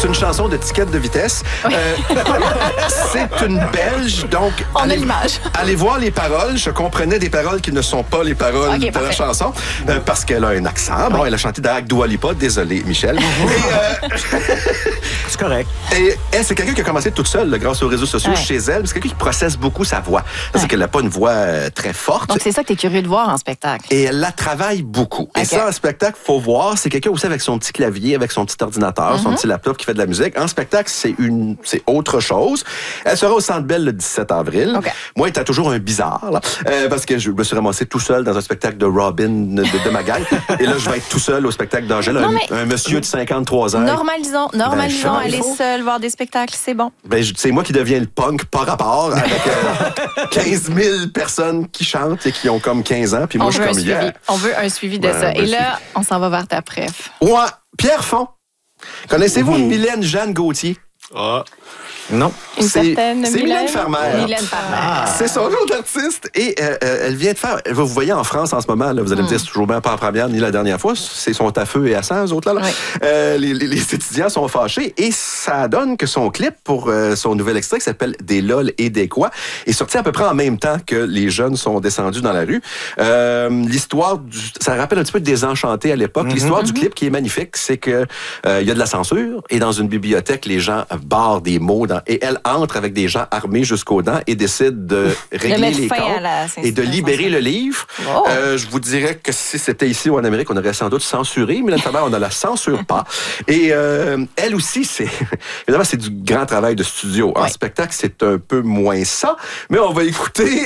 c'est une chanson de ticket de vitesse. C'est une Belge, donc... On a l'image. Allez voir les paroles. Je comprenais des paroles qui ne sont pas les paroles de la chanson, parce qu'elle a un accent. Bon, elle a chanté avec Dua Lipa. Désolé, Michel. C'est correct. Et elle, c'est quelqu'un qui a commencé toute seule, là, grâce aux réseaux sociaux chez elle. C'est quelqu'un qui processe beaucoup sa voix. C'est qu'elle n'a pas une voix très forte. Donc, c'est ça que tu es curieux de voir en spectacle. Et elle la travaille beaucoup. Et ça, en spectacle, faut voir. C'est quelqu'un aussi avec son petit clavier, avec son petit ordinateur, son petit laptop qui fait de la musique. En spectacle, c'est autre chose. Elle sera au Centre Bell le 17 avril. Moi, elle était toujours un bizarre, là, parce que je me suis ramassé tout seul dans un spectacle de Robin de ma gang. Et là, je vais être tout seul au spectacle d'Angèle, un monsieur de 53 ans. Normalisons, aller seul voir des spectacles, c'est bon. Ben, c'est moi qui deviens le punk par rapport avec 15 000 personnes qui chantent et qui ont comme 15 ans. Puis moi, je suis comme hier. On veut un suivi de ça. Et là, on s'en va vers ta préf. Ouais, Pierre Font. Connaissez-vous Mylène Jeanne Gauthier? Non. C'est Mylène Farmer. C'est son nom d'artiste. Et elle vient de faire... Vous voyez en France en ce moment, là, vous allez me dire, c'est toujours bien pas en première ni la dernière fois. C'est son à feu et à sang, eux autres, là. Les étudiants sont fâchés. Et ça donne que son clip pour son nouvel extrait, qui s'appelle Des lol et des quoi, est sorti à peu près en même temps que les jeunes sont descendus dans la rue. L'histoire ça rappelle un petit peu Désenchanté à l'époque. L'histoire du clip qui est magnifique, c'est que il y a de la censure. Et dans une bibliothèque, les gens barrent des mots et elle entre avec des gens armés jusqu'aux dents et décide de régler les comptes et de libérer le livre. Je vous dirais que si c'était ici ou en Amérique, on aurait sans doute censuré. Mylène Farmer, on ne la censure pas. Et elle aussi, évidemment, c'est du grand travail de studio. En spectacle, c'est un peu moins ça. Mais on va écouter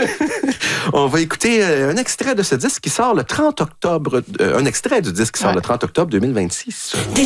un extrait de ce disque qui sort le 30 octobre. Un extrait du disque qui sort le 30 octobre 2026.